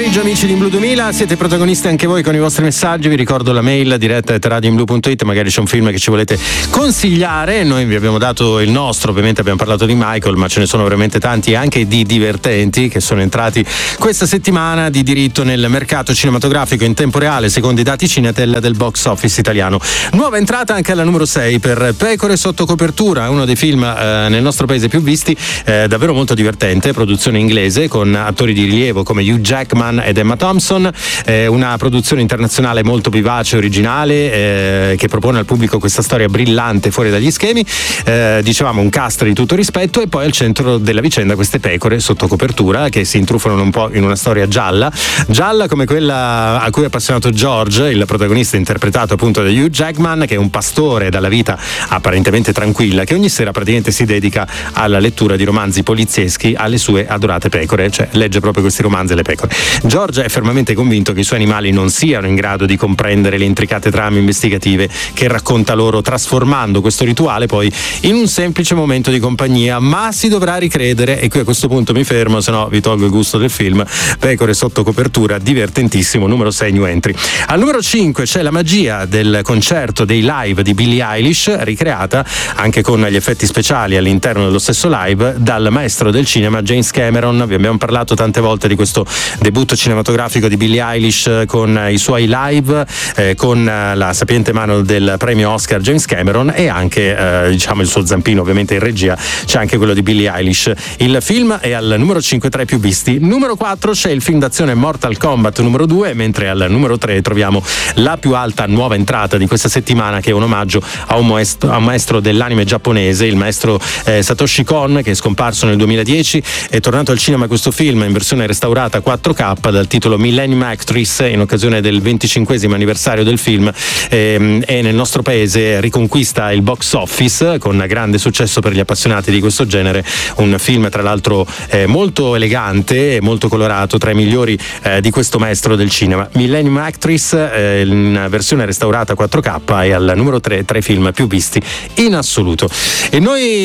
pomeriggio amici di Blu 2000, siete protagonisti anche voi con i vostri messaggi. Vi ricordo la mail diretta@radioinblu.it, magari c'è un film che ci volete consigliare. Noi vi abbiamo dato il nostro, ovviamente abbiamo parlato di Michael, ma ce ne sono veramente tanti anche di divertenti che sono entrati questa settimana di diritto nel mercato cinematografico in tempo reale secondo i dati Cinetel del box office italiano. Nuova entrata anche alla numero 6 per Pecore sotto copertura, uno dei film nel nostro paese più visti, davvero molto divertente, produzione inglese con attori di rilievo come Hugh Jackman ed Emma Thompson, una produzione internazionale molto vivace e originale, che propone al pubblico questa storia brillante fuori dagli schemi, dicevamo un cast di tutto rispetto, e poi al centro della vicenda queste pecore sotto copertura che si intruffolano un po' in una storia gialla come quella a cui è appassionato George, il protagonista interpretato appunto da Hugh Jackman, che è un pastore dalla vita apparentemente tranquilla, che ogni sera praticamente si dedica alla lettura di romanzi polizieschi alle sue adorate pecore, cioè legge proprio questi romanzi alle pecore. George è fermamente convinto che i suoi animali non siano in grado di comprendere le intricate trame investigative che racconta loro, trasformando questo rituale poi in un semplice momento di compagnia, ma si dovrà ricredere, e qui a questo punto mi fermo, se no vi tolgo il gusto del film. Pecore sotto copertura, divertentissimo, numero 6 new entry. Al numero 5 c'è la magia del concerto dei live di Billie Eilish, ricreata anche con gli effetti speciali all'interno dello stesso live dal maestro del cinema James Cameron. Vi abbiamo parlato tante volte di questo debutto cinematografico di Billie Eilish con i suoi live, con la sapiente mano del premio Oscar James Cameron, e anche diciamo il suo zampino ovviamente in regia, c'è anche quello di Billie Eilish. Il film è al numero 5 tra i più visti. Numero 4 c'è il film d'azione Mortal Kombat numero 2, mentre al numero 3 troviamo la più alta nuova entrata di questa settimana, che è un omaggio a un maestro dell'anime giapponese, il maestro Satoshi Kon, che è scomparso nel 2010. È tornato al cinema questo film in versione restaurata 4K dal titolo Millennium Actress, in occasione del 25esimo anniversario del film, e nel nostro paese riconquista il box office con grande successo per gli appassionati di questo genere. Un film tra l'altro molto elegante e molto colorato, tra i migliori di questo maestro del cinema. Millennium Actress in versione restaurata 4K è al numero 3 tra i film più visti in assoluto. E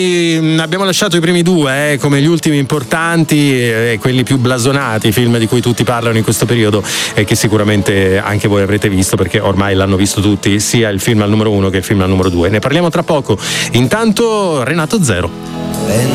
noi abbiamo lasciato i primi due come gli ultimi importanti e quelli più blasonati, film di cui tutti parlano in questo periodo e che sicuramente anche voi avrete visto, perché ormai l'hanno visto tutti, sia il film al numero 1 che il film al numero 2. Ne parliamo tra poco. Intanto Renato Zero.